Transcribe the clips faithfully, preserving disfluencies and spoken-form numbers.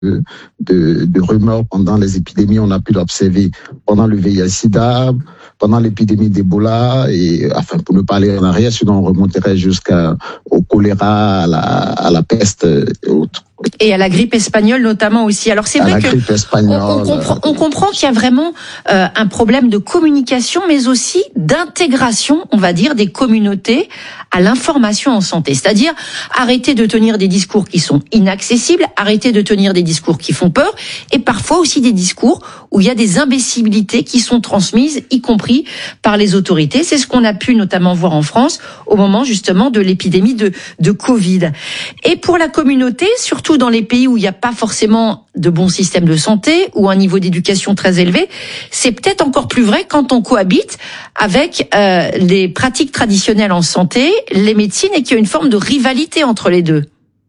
de, de, de rumeurs pendant les épidémies. On a pu l'observer pendant le V I H-Sida, pendant l'épidémie d'Ebola, et enfin pour ne pas aller en arrière, sinon on remonterait jusqu'au choléra, à la, à la peste et autres. Et à la grippe espagnole notamment aussi. Alors c'est à vrai la que grippe espagnole, on, on comprend, on comprend qu'il y a vraiment euh, un problème de communication, mais aussi d'intégration, on va dire, des communautés à l'information en santé. C'est-à-dire arrêter de tenir des discours qui sont inaccessibles, arrêter de tenir des discours qui font peur, et parfois aussi des discours où il y a des imbécilités qui sont transmises, y compris par les autorités. C'est ce qu'on a pu notamment voir en France au moment justement de l'épidémie de, de Covid. Et pour la communauté, surtout dans les pays où il n'y a pas forcément de bons systèmes de santé ou un niveau d'éducation très élevé, c'est peut-être encore plus vrai quand on cohabite avec euh, les pratiques traditionnelles en santé, les médecines, et qu'il y a une forme de rivalité entre les deux.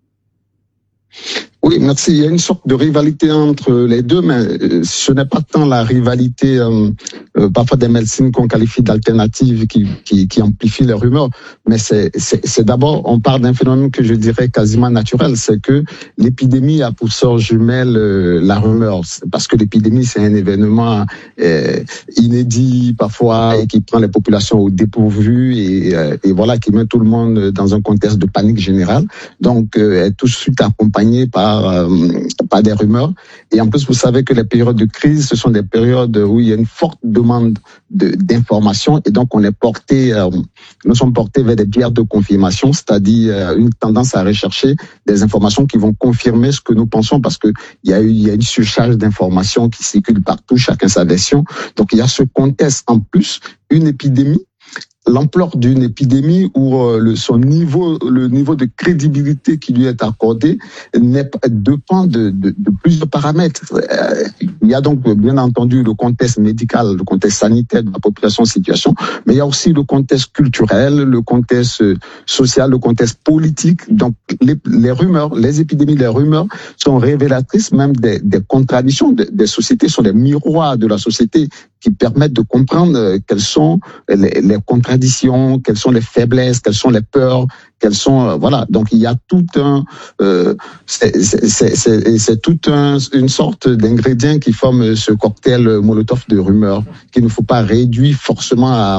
Oui, merci. Il y a une sorte de rivalité entre les deux, mais ce n'est pas tant la rivalité euh, euh, parfois des médecines qu'on qualifie d'alternatives qui, qui, qui amplifient les rumeurs, mais c'est, c'est, c'est d'abord, on parle d'un phénomène que je dirais quasiment naturel, c'est que l'épidémie a pour sœur jumelle euh, la rumeur, parce que l'épidémie c'est un événement euh, inédit parfois et qui prend les populations au dépourvu et, euh, et voilà, qui met tout le monde dans un contexte de panique générale. Donc, euh, est tout de suite accompagné par Par, par des rumeurs. Et en plus, vous savez que les périodes de crise, ce sont des périodes où il y a une forte demande de, d'information, et donc on est porté, euh, nous sommes portés vers des biais de confirmation, c'est-à-dire euh, une tendance à rechercher des informations qui vont confirmer ce que nous pensons, parce que il y a eu, il y a une surcharge d'informations qui circulent partout, chacun sa version. Donc il y a ce contexte en plus, une épidémie. L'ampleur d'une épidémie où euh, le, son niveau, le niveau de crédibilité qui lui est accordé n'est, dépend de, de, de plusieurs paramètres. Euh, il y a donc bien entendu le contexte médical, le contexte sanitaire de la population en situation, mais il y a aussi le contexte culturel, le contexte social, le contexte politique. Donc les, les rumeurs, les épidémies, les rumeurs sont révélatrices même des, des contradictions des, des sociétés, sont des miroirs de la société qui permettent de comprendre quelles sont les, les contradictions, quelles sont les faiblesses, quelles sont les peurs, quelles sont euh, voilà. Donc il y a tout un, euh, c'est, c'est, c'est, c'est, c'est tout un, une sorte d'ingrédient qui forme ce cocktail Molotov de rumeurs qu'il ne faut pas réduire forcément à,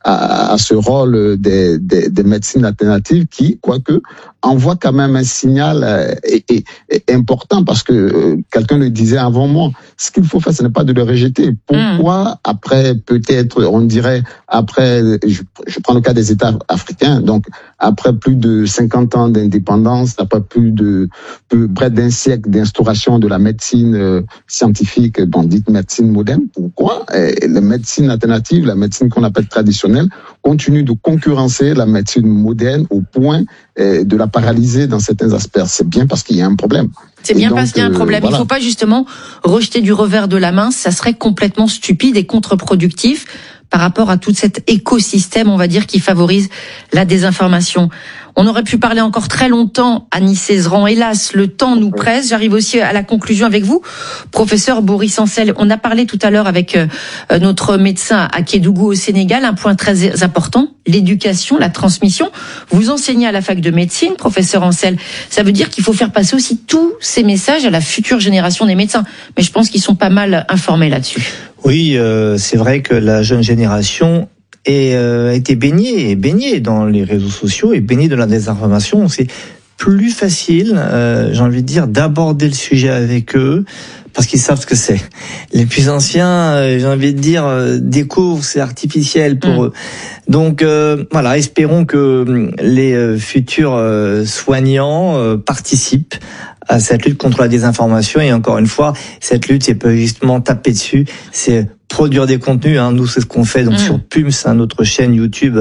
à, à ce rôle des, des, des médecines alternatives qui, quoique, envoie quand même un signal euh, et, et, et important, parce que euh, quelqu'un le disait avant moi, ce qu'il faut faire, ce n'est pas de le rejeter. Pourquoi mmh. après, peut-être, on dirait, après, je, je prends le cas des États africains, donc après plus de cinquante ans d'indépendance, après plus de plus, près d'un siècle d'instauration de la médecine euh, scientifique, bon, dite médecine moderne, pourquoi et les médecines alternatives, la médecine qu'on appelle traditionnelle, continue de concurrencer la médecine moderne au point euh, de la paralyser dans certains aspects? C'est bien parce qu'il y a un problème. C'est bien donc, parce qu'il y a un problème. Euh, voilà. Il ne faut pas justement rejeter du revers de la main, ça serait complètement stupide et contre-productif par rapport à tout cet écosystème, on va dire, qui favorise la désinformation. On aurait pu parler encore très longtemps, Annie Cézeran. Hélas, le temps nous presse. J'arrive aussi à la conclusion avec vous, professeur Boris Ancel. On a parlé tout à l'heure avec euh, notre médecin à Kédougou au Sénégal, un point très important, l'éducation, la transmission. Vous enseignez à la fac de médecine, professeur Ancel. Ça veut dire qu'il faut faire passer aussi tous ces messages à la future génération des médecins. Mais je pense qu'ils sont pas mal informés là-dessus. Oui, euh, c'est vrai que la jeune génération et euh, a été baigné, baigné dans les réseaux sociaux et baigné de la désinformation. C'est plus facile, euh, j'ai envie de dire, d'aborder le sujet avec eux parce qu'ils savent ce que c'est. Les plus anciens, euh, j'ai envie de dire, euh, découvrent, c'est artificiel pour mmh. eux. Donc euh, voilà, espérons que les euh, futurs euh, soignants euh, participent à cette lutte contre la désinformation. Et encore une fois, cette lutte, c'est pas justement taper dessus, c'est produire des contenus. Hein. Nous, c'est ce qu'on fait donc mmh. sur Pums, hein, notre chaîne YouTube,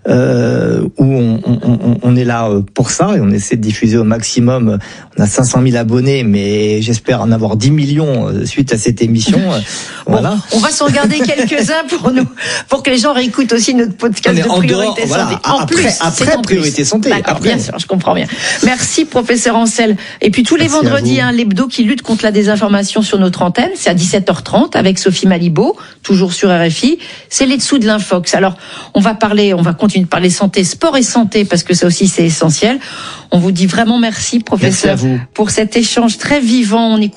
euh, où on, on, on est là pour ça et on essaie de diffuser au maximum. On a cinq cent mille abonnés, mais j'espère en avoir dix millions suite à cette émission. Voilà. Bon, on va s'en regarder quelques-uns pour nous, pour que les gens réécoutent aussi notre podcast de Priorité dehors, Santé. Voilà. En après, plus, après en Priorité plus. Santé. D'accord, après. bien sûr, je comprends bien. Merci, professeur Ancel. Et puis tous les Merci vendredis, hein, l'hebdo qui lutte contre la désinformation sur notre antenne, c'est à dix-sept heures trente avec Sophie Malibaud. info, toujours sur R F I. C'est les dessous de l'Infox. Alors, on va parler, on va continuer de parler santé, sport et santé, parce que ça aussi c'est essentiel. On vous dit vraiment merci, professeur, merci à vous. pour cet échange très vivant. On